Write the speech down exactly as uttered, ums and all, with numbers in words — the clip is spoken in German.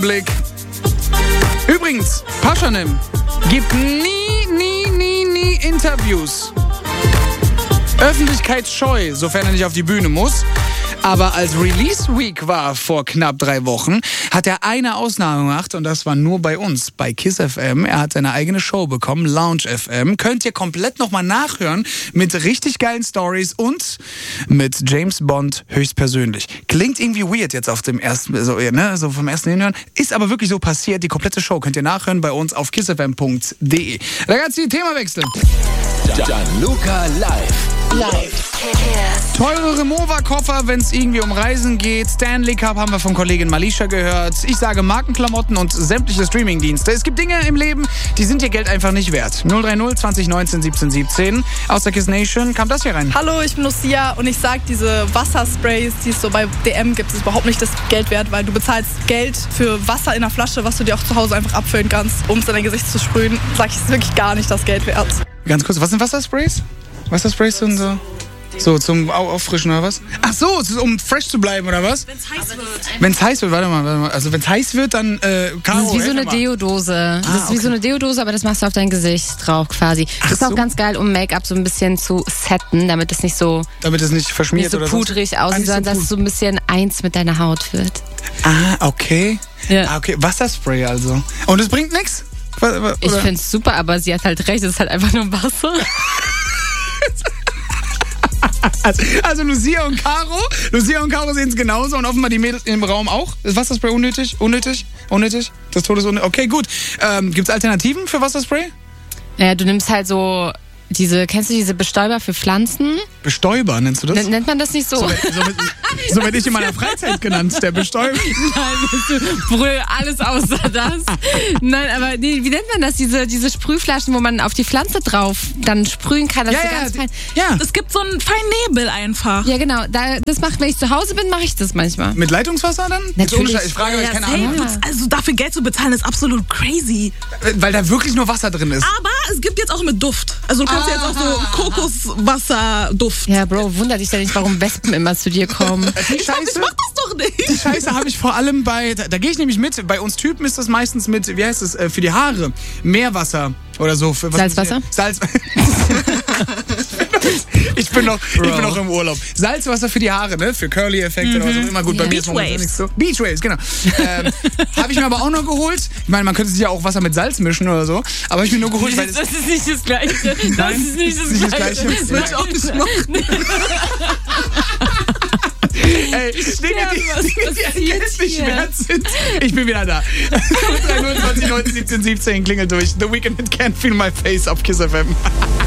Blick. Übrigens, Paschanim gibt nie, nie, nie, nie Interviews. Öffentlichkeitsscheu, sofern er nicht auf die Bühne muss. Aber als Release Week war vor knapp drei Wochen, hat er eine Ausnahme gemacht und das war nur bei uns, bei KISS F M. Er hat seine eigene Show bekommen, Lounge F M. Könnt ihr komplett nochmal nachhören mit richtig geilen Stories und mit James Bond höchstpersönlich. Klingt irgendwie weird jetzt auf dem ersten, so, ne, so vom ersten Hinhören. Ist aber wirklich so passiert. Die komplette Show könnt ihr nachhören bei uns auf kissfm punkt de. Ragazzi, Themawechsel. Gianluca live. Live. Teure Remover-Koffer, wenn es irgendwie um Reisen geht. Stanley Cup haben wir von Kollegin Malisha gehört. Ich sage Markenklamotten und sämtliche Streamingdienste. Es gibt Dinge im Leben, die sind ihr Geld einfach nicht wert. null drei null zwanzig neunzehn siebzehn siebzehn. Aus der KISS Nation kam das hier rein. Hallo, ich bin Lucia und ich sag, diese Wassersprays, die es so bei D M gibt, ist überhaupt nicht das Geld wert, weil du bezahlst Geld für Wasser in einer Flasche, was du dir auch zu Hause einfach abfüllen kannst, um es in dein Gesicht zu sprühen. Sag ich, ist wirklich gar nicht das Geld wert. Ganz kurz, was sind Wassersprays? Wassersprays sind so... So, zum Auffrischen oder was? Ach so, um fresh zu bleiben oder was? Wenn es heiß wird. Wenn es heiß wird, warte mal, warte mal. Also wenn es heiß wird, dann äh, Caro, Das ist wie so eine mal. Deodose. Das Ah, ist wie okay. so eine Deodose, aber das machst du auf dein Gesicht drauf quasi. Ach Das ist auch so. ganz geil, um Make-up so ein bisschen zu setten, damit es nicht so, Damit es nicht verschmiert nicht so oder pudrig so. aussieht, sondern dass es so ein bisschen eins mit deiner Haut wird. Ah, okay. Ja. Ah, okay. Wasserspray also. Und es bringt nichts? Ich find's super, aber sie hat halt recht, es ist halt einfach nur Wasser. Also, also Lucia und Caro, Lucia und Caro sehen es genauso und offenbar die Mädels im Raum auch. Ist Wasserspray unnötig? Unnötig? Unnötig? Das Todes unnötig? Okay, gut. Ähm, gibt's Alternativen für Wasserspray? Ja, du nimmst halt so diese, kennst du diese Bestäuber für Pflanzen? Bestäuber, nennst du das? N- nennt man das nicht so? So, so, wird- so werde ich in meiner Freizeit genannt, der Bestäuber. Nein, brüll alles außer das. Nein, aber nee, wie nennt man das? Diese, diese Sprühflaschen, wo man auf die Pflanze drauf dann sprühen kann. Das Ja, so ja, ganz die- fein. ja. Es gibt so einen feinen Nebel einfach. Ja, genau. Da, das macht, wenn ich zu Hause bin, mache ich das manchmal. Mit Leitungswasser dann? Natürlich. Ich frage euch, keine Hey, Ahnung. du- also dafür Geld zu bezahlen ist absolut crazy. Weil da wirklich nur Wasser drin ist. Aber es gibt jetzt auch mit Duft. Also du kannst jetzt auch so Kokoswasserduft. Ja, Bro, wundert dich ja nicht, warum Wespen immer zu dir kommen. Die Ich Scheiße, mach das doch nicht. die Scheiße habe ich vor allem bei, da, da gehe ich nämlich mit, bei uns Typen ist das meistens mit, wie heißt es, äh, für die Haare, Meerwasser oder so. Für, was Salzwasser? Salz. Ich bin noch, ich bin noch im Urlaub. Salzwasser für die Haare, ne? Für Curly-Effekte oder was auch immer. Gut, bei Ja. mir ist momentan Beachwaves. nichts so. Beachwaves, genau. ähm, habe ich mir aber auch noch geholt. Ich meine, man könnte sich ja auch Wasser mit Salz mischen oder so. Aber habe ich mir nur geholt, weil es Das ist nicht das Gleiche. Das Nein, ist nicht das, ist nicht das Gleiche. Gleiche. Würde ich auch nicht machen. Ey, Dinge, Ja, die, was Dinge, die ein passiert Geld nicht hier? wert sind. Ich bin wieder da. null drei null zwanzig neunzehn siebzehn siebzehn klingelt durch. The Weekend mit Can't Feel My Face auf KISS F M.